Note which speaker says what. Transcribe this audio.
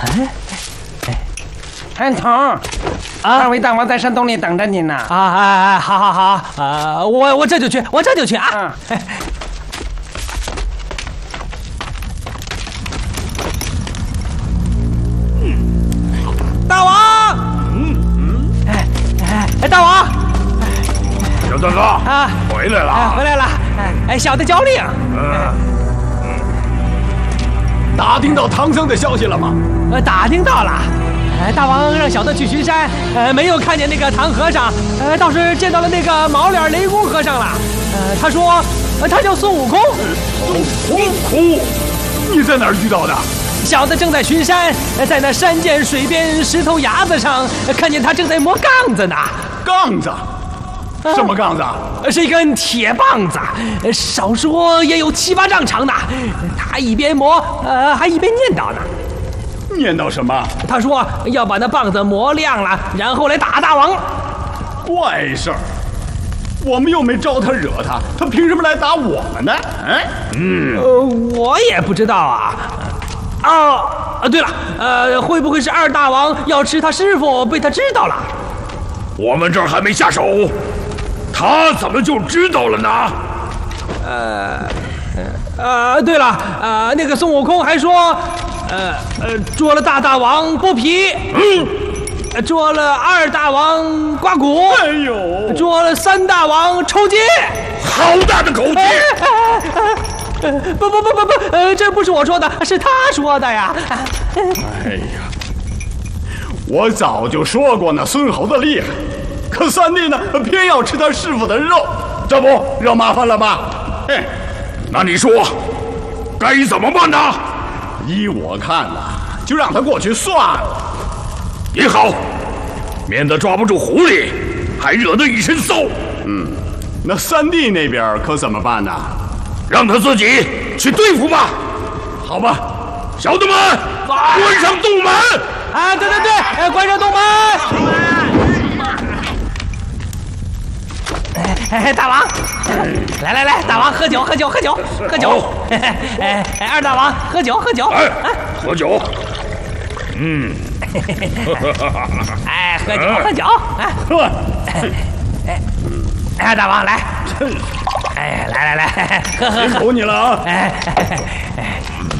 Speaker 1: 童，二位大王在山洞里等着您呢。
Speaker 2: 好，我这就去，啊。大王，大王，
Speaker 3: 小大哥啊，回来了，
Speaker 2: 小的交令。
Speaker 3: 打听到唐僧的消息了吗？
Speaker 2: 打听到了。大王让小的去巡山，没有看见那个唐和尚，倒是见到了那个毛脸雷公和尚了。他说他叫孙悟空。
Speaker 3: 孙悟空，你在哪儿遇到的？
Speaker 2: 小的正在巡山，在那山涧水边石头崖子上，看见他正在磨杠子呢。
Speaker 3: 杠子？什么杠子？
Speaker 2: 是一根铁棒子，少说也有7、8丈长的。他一边磨，还一边念叨呢。
Speaker 3: 念叨什么？
Speaker 2: 他说要把那棒子磨亮了，然后来打大王。
Speaker 3: 怪事儿，我们又没招他惹他，他凭什么来打我们呢？
Speaker 2: 我也不知道啊。对了，会不会是二大王要吃他师傅，被他知道了？
Speaker 4: 我们这儿还没下手，他怎么就知道了呢？
Speaker 2: 对了，那个孙悟空还说，捉了大王剥皮，捉了2大王刮骨，
Speaker 3: 哎呦，
Speaker 2: 捉了3大王抽筋。
Speaker 4: 好大的口气！
Speaker 2: 不，这不是我说的，是他说的呀。
Speaker 3: 哎呀，我早就说过那孙猴子厉害，可三弟呢，偏要吃他师傅的肉，这不惹麻烦了吧？
Speaker 4: 那你说该怎么办呢？
Speaker 3: 依我看呐，就让他过去算了。
Speaker 4: 也好，免得抓不住狐狸，还惹得一身骚。
Speaker 3: 那三弟那边可怎么办呢？
Speaker 4: 让他自己去对付吧。好吧，小的们，关上洞门。
Speaker 2: 对，关上洞门。大王，来，大王喝酒。二大王喝酒。
Speaker 4: 喝酒。
Speaker 2: 喝酒。大王来。来，喝。
Speaker 3: 辛苦你了啊！